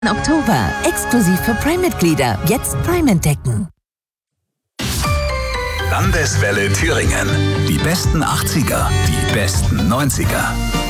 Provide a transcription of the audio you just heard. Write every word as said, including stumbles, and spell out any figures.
Oktober, exklusiv für Prime-Mitglieder. Jetzt Prime entdecken. Landeswelle Thüringen. Die besten achtziger, die besten neunziger.